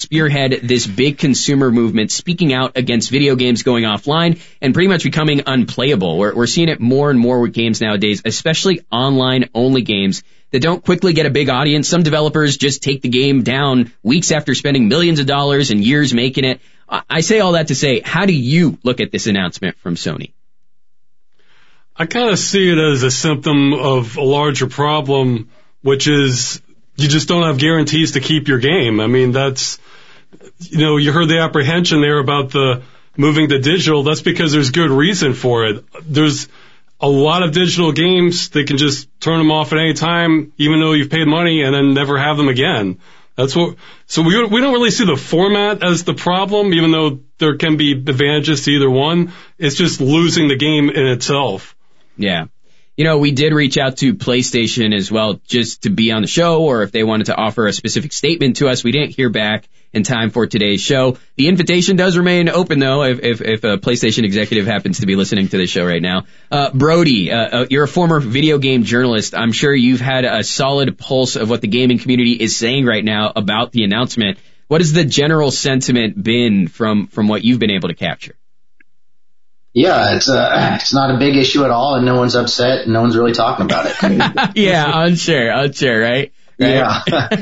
spearhead this big consumer movement, speaking out against video games going offline and pretty much becoming unplayable. We're seeing it more and more with games nowadays, especially online-only games that don't quickly get a big audience. Some developers just take the game down weeks after spending millions of dollars and years making it. I say all that to say, how do you look at this announcement from Sony? I kind of see it as a symptom of a larger problem, which is you just don't have guarantees to keep your game. I mean, that's, you heard the apprehension there about the moving to digital. That's because there's good reason for it. There's a lot of digital games that can just turn them off at any time, even though you've paid money, and then never have them again. So we don't really see the format as the problem, even though there can be advantages to either one. It's just losing the game in itself. Yeah. We did reach out to PlayStation as well just to be on the show, or if they wanted to offer a specific statement to us. We didn't hear back in time for today's show. The invitation does remain open, though, if a PlayStation executive happens to be listening to the show right now. Brody, you're a former video game journalist. I'm sure you've had a solid pulse of what the gaming community is saying right now about the announcement. What has the general sentiment been from what you've been able to capture? Yeah, it's not a big issue at all, and no one's upset, and no one's really talking about it. Yeah, unsure, right? Yeah.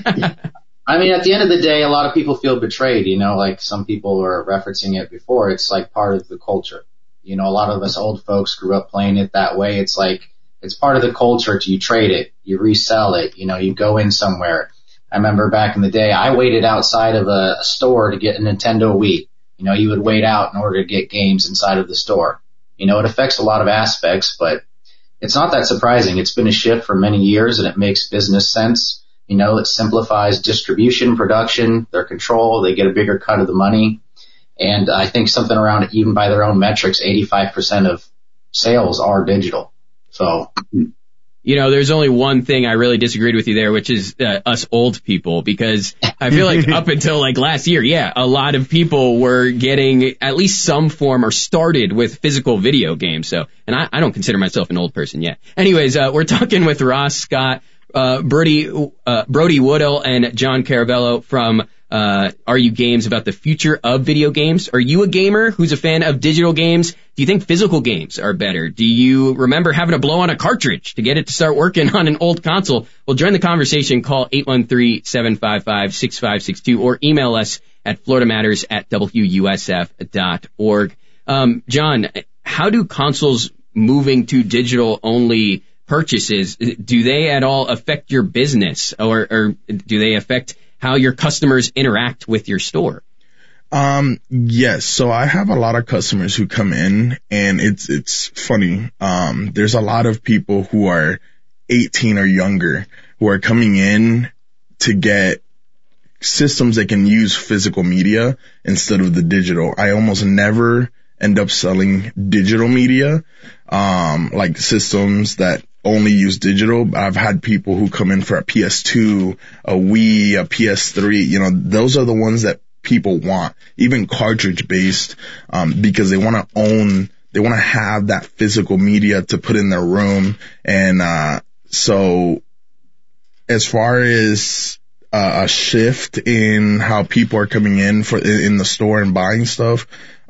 I mean, at the end of the day, a lot of people feel betrayed, like some people were referencing it before. It's like part of the culture. A lot of us old folks grew up playing it that way. It's like, it's part of the culture. You trade it, you resell it, you go in somewhere. I remember back in the day, I waited outside of a store to get a Nintendo Wii. You would wait out in order to get games inside of the store. It affects a lot of aspects, but it's not that surprising. It's been a shift for many years, and it makes business sense. It simplifies distribution, production, their control. They get a bigger cut of the money. And I think something around, even by their own metrics, 85% of sales are digital. So... there's only one thing I really disagreed with you there, which is us old people, because I feel like up until last year, a lot of people were getting at least some form or started with physical video games. So, and I don't consider myself an old person yet. Anyways, we're talking with Ross Scott, Brody Woodall, and John Caravello from Are You Games about the future of video games. Are you a gamer who's a fan of digital games? Do you think physical games are better? Do you remember having to blow on a cartridge to get it to start working on an old console? Well, join the conversation. Call 813-755-6562 or email us at floridamatters@wusf.org. John, how do consoles moving to digital only purchases, do they at all affect your business, or do they affect how your customers interact with your store? Yes. So I have a lot of customers who come in, and it's funny. There's a lot of people who are 18 or younger who are coming in to get systems that can use physical media instead of the digital. I almost never end up selling digital media, like systems that only use digital. I've had people who come in for a PS2, a Wii, a PS3. Those are the ones that people want, even cartridge based, because they want to have that physical media to put in their room. And, so as far as a shift in how people are coming in in the store and buying stuff,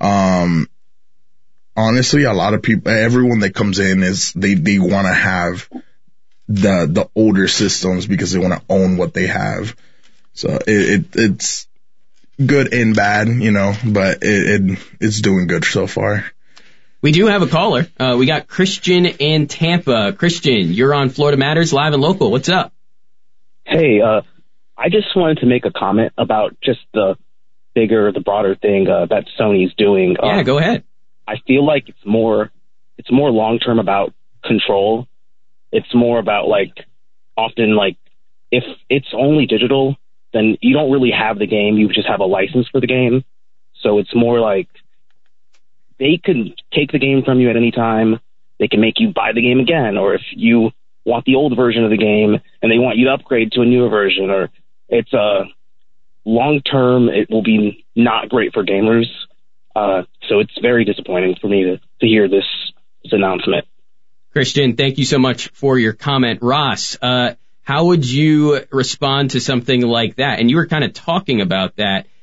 honestly, a lot of people, everyone that comes in they want to have the older systems because they want to own what they have. So it's good and bad, but it's doing good so far. We do have a caller. We got Christian in Tampa. Christian, you're on Florida Matters live and local. What's up? Hey, I just wanted to make a comment about just the broader thing that Sony's doing. Yeah, go ahead. I feel like it's more long-term about control. It's more about often if it's only digital, then you don't really have the game. You just have a license for the game. So it's more like they can take the game from you at any time. They can make you buy the game again. Or if you want the old version of the game and they want you to upgrade to a newer version, or it's long-term, it will be not great for gamers. So it's very disappointing for me to hear this announcement. Christian, thank you so much for your comment. Ross, how would you respond to something like that? And you were kind of talking about that